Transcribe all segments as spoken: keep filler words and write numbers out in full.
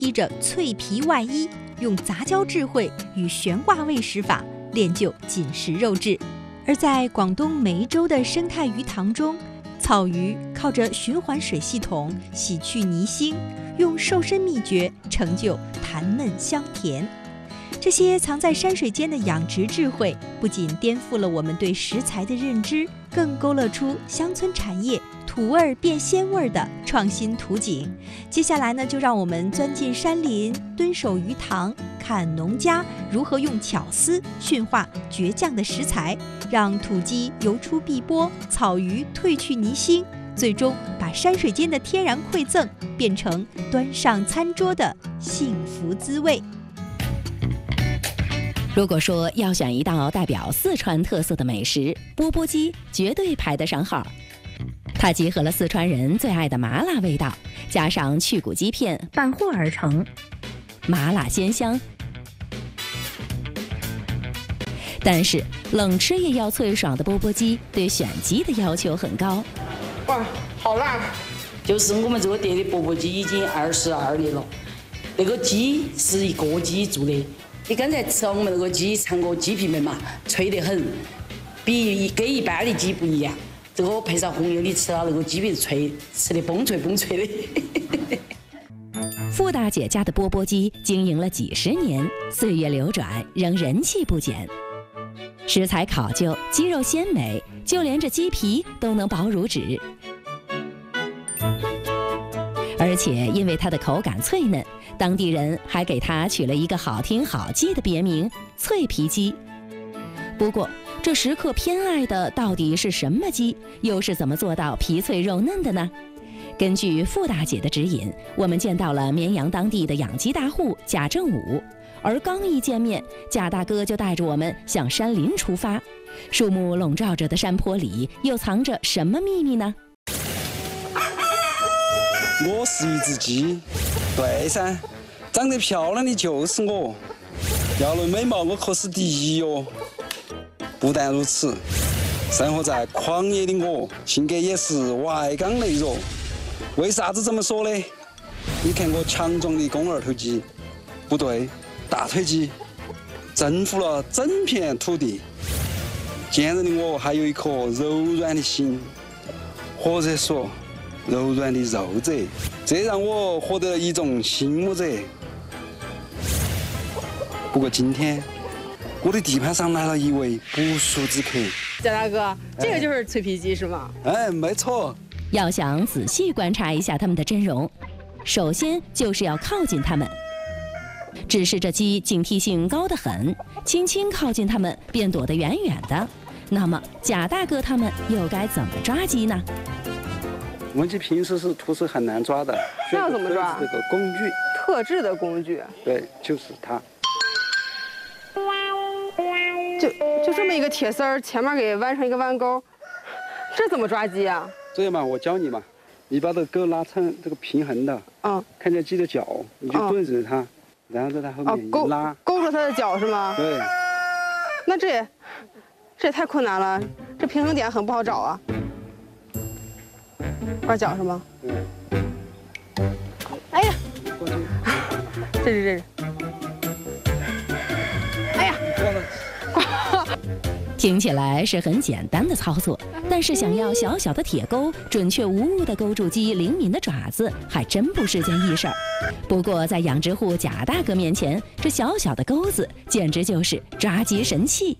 披着脆皮外衣，用杂交智慧与悬挂喂食法练就紧实肉质。而在广东梅州的生态鱼塘中，草鱼靠着循环水系统洗去泥腥，用瘦身秘诀成就弹嫩香甜。这些藏在山水间的养殖智慧，不仅颠覆了我们对食材的认知，更勾勒出乡村产业土味变鲜味的创新图景。接下来呢，就让我们钻进山林，蹲守鱼塘，看农家如何用巧思驯化倔强的食材，让土鸡游出碧波，草鱼褪去泥腥，最终把山水间的天然馈赠变成端上餐桌的幸福滋味。 如果说要选一道代表四川特色的美食，钵钵鸡绝对排得上号。它结合了四川人最爱的麻辣味道，加上去骨鸡片拌和而成，麻辣鲜香。但是冷吃也要脆爽的钵钵鸡对选鸡的要求很高。 哇，好辣！就是我们这个店的钵钵鸡已经二十二年了，那个鸡是一个鸡做的。你刚才吃了我们那个鸡，尝过鸡皮没嘛？脆得很，比跟一般的鸡不一样。这个配上红油，你吃了那个鸡皮脆，吃的崩脆崩脆的。 傅大姐家的钵钵鸡经营了几十年，岁月流转，仍人气不减。食材考究，鸡肉鲜美，就连这鸡皮都能薄如纸。而且因为它的口感脆嫩，当地人还给它取了一个好听好记的别名——脆皮鸡。不过，这食客偏爱的到底是什么鸡？又是怎么做到皮脆肉嫩的呢？根据傅大姐的指引，我们见到了绵阳当地的养鸡大户贾正武。而刚一见面，贾大哥就带着我们向山林出发。树木笼罩着的山坡里，又藏着什么秘密呢？ 我是一只鸡，对噻，长得漂亮的就是我。要论美貌，我可是第一哟。不但如此，生活在狂野的我，性格也是外刚内弱。为啥子这么说呢？你看我强壮的肱二头肌，不对，大腿肌，征服了整片土地。坚韧的我还有一颗柔软的心，或者说柔软的肉质，这让我获得了一种醒目者。不过今天，我的地盘上来了一位不速之客。 贾大哥，这个就是脆皮鸡是吗？ 哎，没错。 要想仔细观察一下它们的真容，首先就是要靠近它们。只是这鸡警惕性高得很，轻轻靠近它们便躲得远远的。那么贾大哥他们又该怎么抓鸡呢？ 我们鸡平时是徒手很难抓的， 那要怎么抓？ 这个工具， 特制的工具。 对，就是它。 就就这么一个铁丝儿，前面给弯成一个弯钩，这怎么抓鸡啊？ 这样嘛，我教你嘛，你把这个钩拉成这个平衡的， 嗯， 看见鸡的脚，你就对着它，嗯、然后在它后面一拉， 哦、勾勾住它的脚是吗？ 对。 那这也这也太困难了，这平衡点很不好找啊。抓脚是吗？ 对。 哎呀，这是这是。哎呀， 听起来是很简单的操作，但是想要小小的铁钩准确无误地勾住鸡灵敏的爪子，还真不是件易事儿。不过在养殖户贾大哥面前，这小小的钩子简直就是抓鸡神器。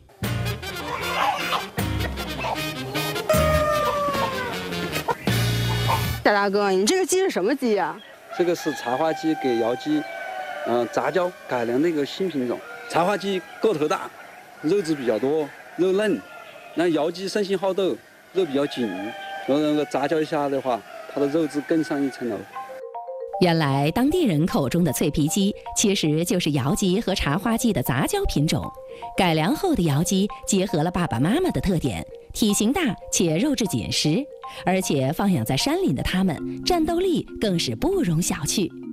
贾大哥，你这个鸡是什么鸡呀、啊？ 这个是茶花鸡给窑鸡，嗯、呃，杂交改良的一个新品种。茶花鸡个头大，肉质比较多，肉嫩。那窑鸡生性好斗，肉比较紧。然后那个杂交一下的话，它的肉质更上一层楼。 原来当地人口中的脆皮鸡，其实就是窑鸡和茶花鸡的杂交品种。改良后的窑鸡结合了爸爸妈妈的特点，体型大且肉质紧实，而且放养在山林的它们，战斗力更是不容小觑。